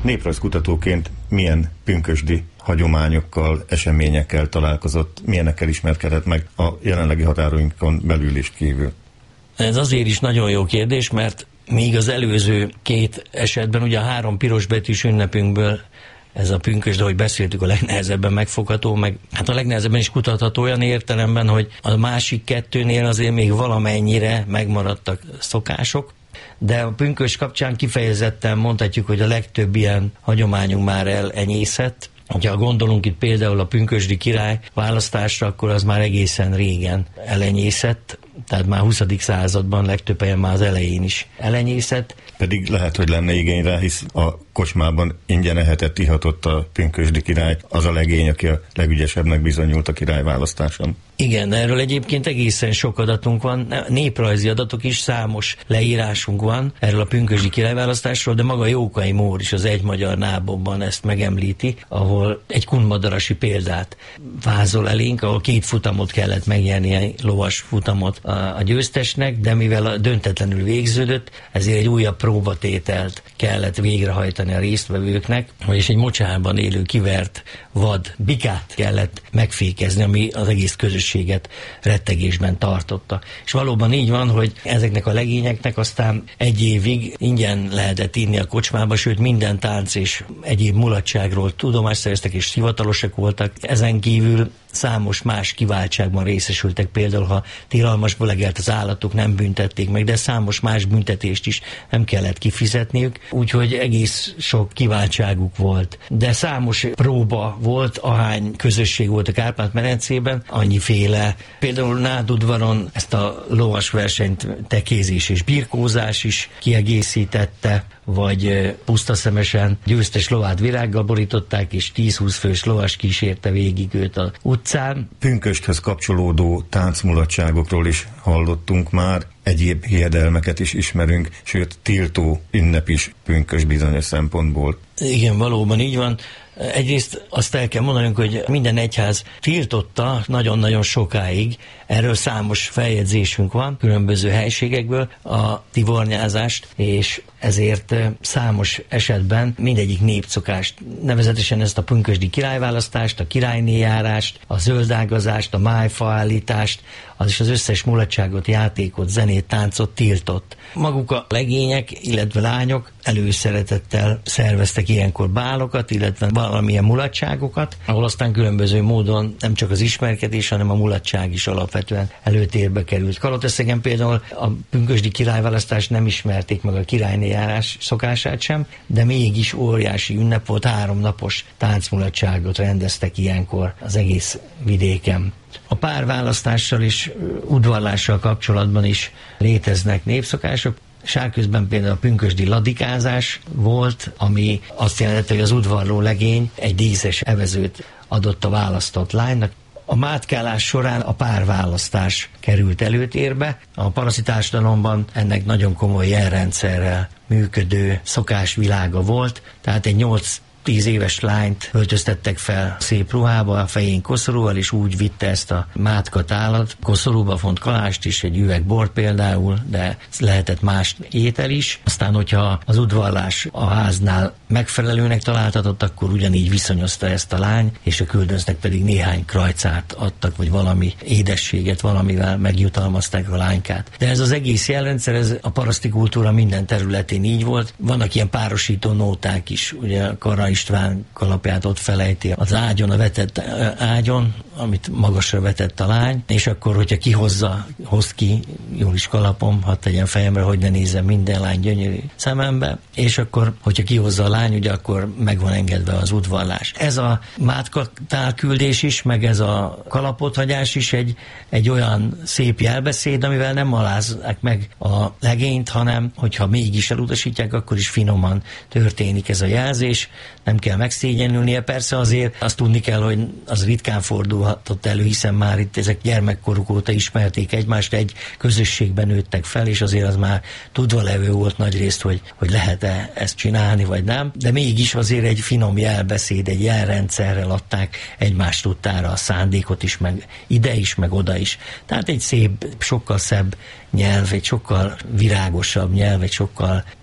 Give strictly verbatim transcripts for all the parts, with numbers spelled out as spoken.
Néprajzkutatóként milyen pünkösdi hagyományokkal, eseményekkel találkozott, milyenekkel ismerkedett meg a jelenlegi határainkon belül is kívül? Ez azért is nagyon jó kérdés, mert még az előző két esetben, ugye a három pirosbetűs ünnepünkből ez a pünkösd, ahogy beszéltük, a legnehezebben megfogható, meg hát a legnehezebben is kutatható olyan értelemben, hogy a másik kettőnél azért még valamennyire megmaradtak szokások, de a pünkösd kapcsán kifejezetten mondhatjuk, hogy a legtöbb ilyen hagyományunk már elenyészett. Ha gondolunk itt például a pünkösdi király választásra, akkor az már egészen régen elenyészett, tehát már huszadik században, legtöbb helyen már az elején is elenyészett. Pedig lehet, hogy lenne igény rá, hisz a kocsmában ingyen ehetett, ihatott a pünkösdi király, az a legény, aki a legügyesebbnek bizonyult a király választáson. Igen, erről egyébként egészen sok adatunk van, néprajzi adatok is, számos leírásunk van erről a pünkösdi királyválasztásról, de maga Jókai Mór is az Egy magyar nábokban ezt megemlíti, ahol egy kunmadarasi példát vázol elénk, ahol két futamot kellett megnyerni, egy lovas futamot a győztesnek, de mivel a döntetlenül végződött, ezért egy újabb próbatételt kellett végrehajtani a résztvevőknek, vagyis egy mocsárban élő kivert vad bikát kellett megfékezni, ami az egész közösséget rettegésben tartotta. És valóban így van, hogy ezeknek a legényeknek aztán egy évig ingyen lehetett inni a kocsmába, sőt minden tánc és egyéb mulatságról tudomást szereztek és hivatalosak voltak. Ezen kívül számos más kiváltságban részesültek, például ha tilalmasból legelt az állatok, nem büntették meg, de számos más büntetést is nem kellett kifizetniük, úgyhogy egész sok kiváltságuk volt. De számos próba volt, ahány közösség volt a Kárpát-medencében, annyiféle. Például Nádudvaron ezt a lovas versenyt tekézés és birkózás is kiegészítette, vagy pusztaszemesen győztes lovát virággal borították, és tíz-húsz fős lovas kísérte végig őt az utcán. Pünkösdhöz kapcsolódó táncmulatságokról is hallottunk már, egyéb hiedelmeket is ismerünk, sőt tiltó ünnep is pünkösd bizonyos szempontból. Igen, valóban így van. Egyrészt azt el kell mondanunk, hogy minden egyház tiltotta nagyon-nagyon sokáig, erről számos feljegyzésünk van különböző helységekből a tivornyázást, és ezért számos esetben mindegyik népszokást, nevezetesen ezt a pünkösdi királyválasztást, a királynéjárást, a zöldágazást, a májfaállítást, az is az összes mulatságot, játékot, zenét, táncot tiltott. Maguk a legények, illetve lányok előszeretettel szerveztek ilyenkor bálokat, illetve valamilyen mulatságokat, ahol aztán különböző módon nem csak az ismerkedés, hanem a mulatság is alapvetően előtérbe került. Kaloteszegen például a pünkösdi királyválasztást nem ismerték meg, a királynéjárás szokását sem, de mégis óriási ünnep volt, háromnapos táncmulatságot rendeztek ilyenkor az egész vidéken. A párválasztással és udvarlással kapcsolatban is léteznek népszokások. Sárközben például a pünkösdi ladikázás volt, ami azt jelenti, hogy az udvarló legény egy díszes evezőt adott a választott lánynak. A mátkálás során a párválasztás került előtérbe. A paraszti társadalomban ennek nagyon komoly jelrendszerrel működő szokásvilága volt, tehát egy nyolc tíz éves lányt öltöztettek fel szép ruhába, a fején koszorúval, és úgy vitte ezt a mátkat állat. Koszorúba font kalást is, egy üveg bort például, de lehetett más étel is. Aztán, hogyha az udvarlás a háznál megfelelőnek találtatott, akkor ugyanígy viszonyozta ezt a lány, és a küldöznek pedig néhány krajcát adtak, vagy valami édességet, valamivel megjutalmazták a lánykát. De ez az egész jelrendszer, ez a paraszti kultúra minden területén így volt. Vannak ilyen párosító nóták is, ugye Karra István kalapját ott felejti az ágyon, a vetett ágyon, amit magasra vetett a lány, és akkor, hogyha kihozza, hoz ki, jól is kalapom, hadd tegyen fejemre, hogy ne nézzem minden lány gyönyörű szemembe, és akkor, hogyha kihozza a lány, ugye akkor meg van engedve az udvarlás. Ez a mátkatálküldés is, meg ez a kalapothagyás is egy, egy olyan szép jelbeszéd, amivel nem alázzák meg a legényt, hanem hogyha mégis elutasítják, akkor is finoman történik ez a jelzés, nem kell megszégyenülnie. Persze azért azt tudni kell, hogy az ritkán fordulhatott elő, hiszen már itt ezek gyermekkoruk óta ismerték egymást, egy közösségben nőttek fel, és azért az már tudva levő volt nagyrészt, hogy, hogy lehet-e ezt csinálni, vagy nem. De mégis azért egy finom jelbeszéd, egy jelrendszerrel adták egymás tudtára a szándékot is, meg ide is, meg oda is. Tehát egy szép, sokkal szebb nyelv, egy sokkal virágosabb nyelv, egy sokkal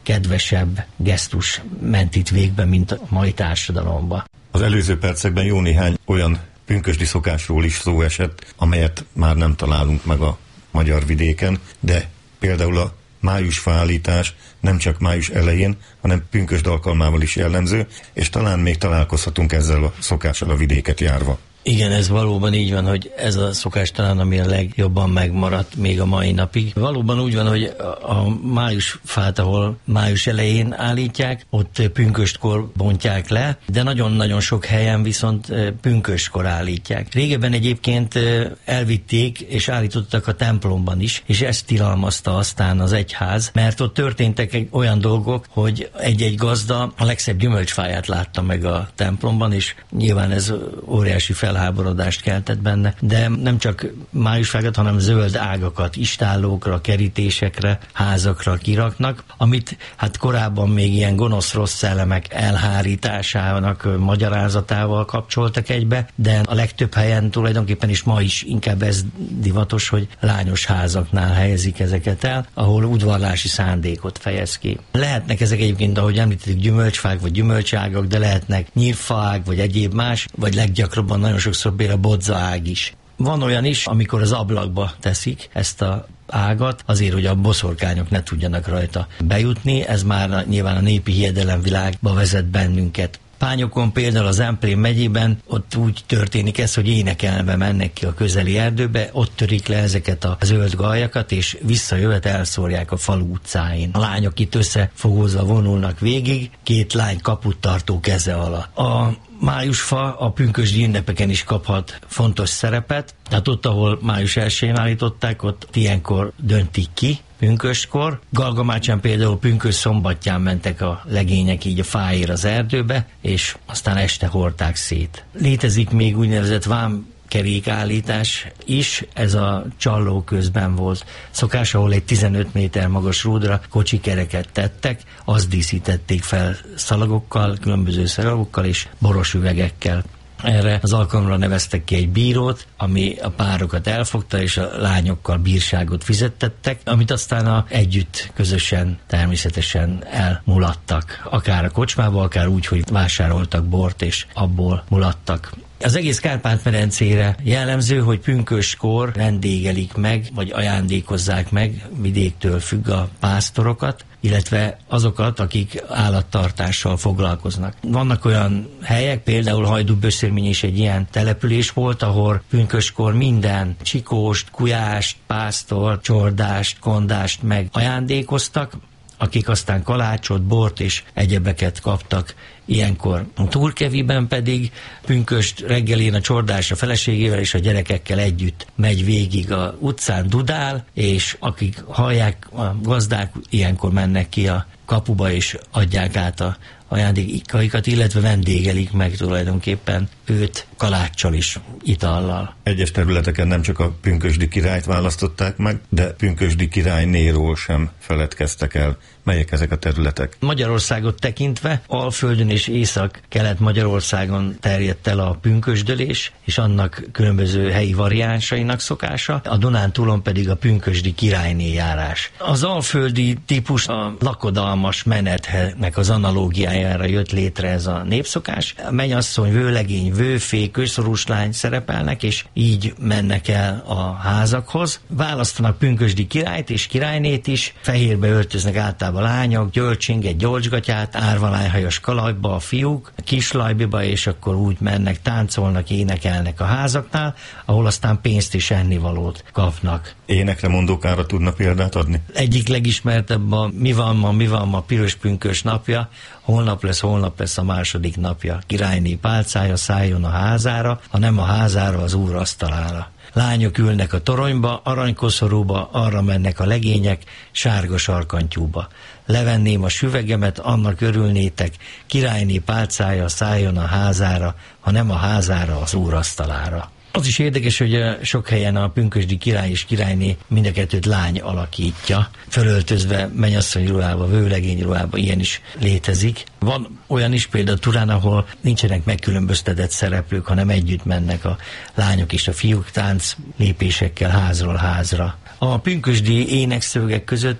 kedvesebb gesztus ment itt végbe, mint a mai társadalomban. Az előző percekben jó néhány olyan pünkösdi szokásról is szó esett, amelyet már nem találunk meg a magyar vidéken, de például a májusfa állítás nem csak május elején, hanem pünkösd alkalmával is jellemző, és talán még találkozhatunk ezzel a szokással a vidéket járva. Igen, ez valóban így van, hogy ez a szokás talán, ami a legjobban megmaradt még a mai napig. Valóban úgy van, hogy a májusfát, ahol május elején állítják, ott pünköstkor bontják le, de nagyon-nagyon sok helyen viszont pünköstkor állítják. Régebben egyébként elvitték és állítottak a templomban is, és ezt tilalmazta aztán az egyház, mert ott történtek olyan dolgok, hogy egy-egy gazda a legszebb gyümölcsfáját látta meg a templomban, és nyilván ez óriási fel felháborodást keltett benne, de nem csak májusfákat, hanem zöld ágakat istállókra, kerítésekre, házakra kiraknak, amit hát korábban még ilyen gonosz rossz szellemek elhárításának magyarázatával kapcsoltak egybe, de a legtöbb helyen tulajdonképpen is ma is inkább ez divatos, hogy lányos házaknál helyezik ezeket el, ahol udvarlási szándékot fejez ki. Lehetnek ezek egyébként, ahogy említettük, gyümölcsfák vagy gyümölcságak, de lehetnek nyírfaág vagy egyéb más, vagy leggyakrabban nagyon sokszor például bodzaág is. Van olyan is, amikor az ablakba teszik ezt a ágat, azért, hogy a boszorkányok ne tudjanak rajta bejutni, ez már nyilván a népi hiedelemvilágba vezet bennünket. Pányokon például az Zemplén megyében ott úgy történik ez, hogy énekelve mennek ki a közeli erdőbe, ott törik le ezeket a zöld galjakat, és visszajövet elszórják a falu utcáin. A lányok itt összefogózva vonulnak végig, két lány kaput tartó keze alatt. A májusfa a pünkösdi ünnepeken is kaphat fontos szerepet, tehát ott, ahol május elsején állították, ott ilyenkor döntik ki, pünköstkor. Galgamácsán például pünkösd szombatján mentek a legények így a fáért az erdőbe, és aztán este hordták szét. Létezik még úgynevezett vám kerékállítás is, ez a Csalló közben volt szokás, ahol egy tizenöt méter magas rúdra kocsikereket tettek, azt díszítették fel szalagokkal, különböző szalagokkal és boros üvegekkel. Erre az alkalomra neveztek ki egy bírót, ami a párokat elfogta, és a lányokkal bírságot fizettettek, amit aztán a együtt, közösen, természetesen elmulattak. Akár a kocsmába, akár úgy, hogy vásároltak bort, és abból mulattak. Az egész Kárpát-medencére jellemző, hogy pünköstkor vendégelik meg, vagy ajándékozzák meg, vidéktől függ, a pásztorokat, illetve azokat, akik állattartással foglalkoznak. Vannak olyan helyek, például Hajdú-Böszörmény is egy ilyen település volt, ahol pünköstkor minden csikóst, kujást, pásztort, csordást, kondást meg ajándékoztak, akik aztán kalácsot, bort és egyebeket kaptak ilyenkor. Turkeviben pedig pünkösd reggelén a csordás a feleségével és a gyerekekkel együtt megy végig a utcán, dudál, és akik hallják, a gazdák ilyenkor mennek ki a kapuba és adják át a ajándékaikat, illetve vendégelik meg tulajdonképpen őt kaláccsal is, itallal. Egyes területeken nem csak a pünkösdi királyt választották meg, de pünkösdi királynéról sem feledkeztek el. Melyek ezek a területek? Magyarországot tekintve Alföldön és Észak-Kelet-Magyarországon terjedt el a pünkösdölés, és annak különböző helyi variánsainak szokása, a Dunántúlon pedig a pünkösdi királyné járás. Az alföldi típus a lakodalmas menetnek az analógiájára jött létre ez a népszokás. A mennyasszony, vőlegény, vőfé, közszorúslány szerepelnek, és így mennek el a házakhoz. Választanak pünkösdi királyt és királynét is, fehérbe öltöznek általában a lányok, gyölcsinget, gyolcsgatyát, árvalányhajos kalajba a fiúk, a kislajbiba, és akkor úgy mennek, táncolnak, énekelnek a házaknál, ahol aztán pénzt és ennivalót kapnak. Énekre mondókára tudna példát adni? Egyik legismertebb a mi van ma, mi van ma piros pünkös napja, holnap lesz, holnap lesz a második napja. Királyné pálcája szálljon a házára, ha nem a házára, az úr asztalára. Lányok ülnek a toronyba, aranykoszorúba, arra mennek a legények, sárga sarkantyúba. Levenném a süvegemet, annak örülnétek, királyné pálcája szálljon a házára, ha nem a házára, az úr asztalára. Az is érdekes, hogy sok helyen a pünkösdi király és királyné mind a kettőt lány alakítja, fölöltözve mennyasszony ruhába, vőlegény ruhába, ilyen is létezik. Van olyan is például Turán, ahol nincsenek megkülönböztetett szereplők, hanem együtt mennek a lányok és a fiúk tánc lépésekkel házról házra. A pünkösdi énekszövegek között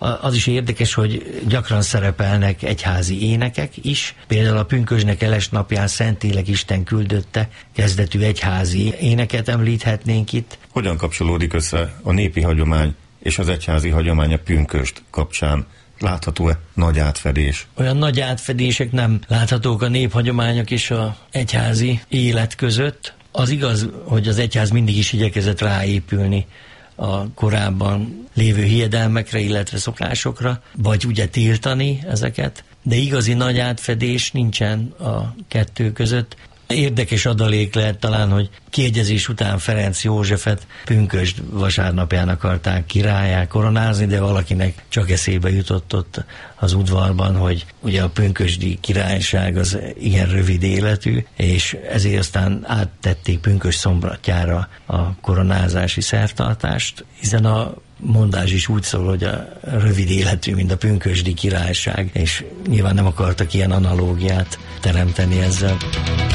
Az is érdekes, hogy gyakran szerepelnek egyházi énekek is. Például a pünkösdnek eles napján Szentlélek Isten küldötte kezdetű egyházi éneket említhetnénk itt. Hogyan kapcsolódik össze a népi hagyomány és az egyházi hagyomány a pünkösd kapcsán? Látható-e nagy átfedés? Olyan nagy átfedések nem láthatók a néphagyományok és az egyházi élet között. Az igaz, hogy az egyház mindig is igyekezett ráépülni a korábban lévő hiedelmekre, illetve szokásokra, vagy ugye tiltani ezeket, de igazi nagy átfedés nincsen a kettő között. Érdekes adalék lehet talán, hogy kiegyezés után Ferenc Józsefet pünkösd vasárnapján akarták királlyá koronázni, de valakinek csak eszébe jutott ott az udvarban, hogy ugye a pünkösdi királyság az igen rövid életű, és ezért aztán áttették pünkösd szombatjára a koronázási szertartást, hiszen a mondás is úgy szól, hogy a rövid életű, mint a pünkösdi királyság, és nyilván nem akartak ilyen analógiát teremteni ezzel.